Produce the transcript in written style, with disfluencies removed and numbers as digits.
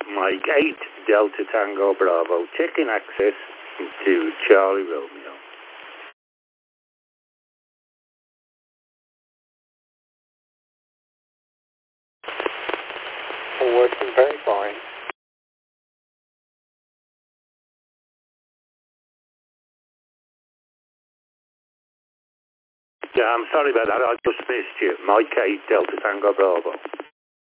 Mike 8 Delta Tango Bravo, checking access to Charlie Romeo. Working very fine. Yeah, I'm sorry about that. I just missed you. Mike 8 Delta Tango Bravo.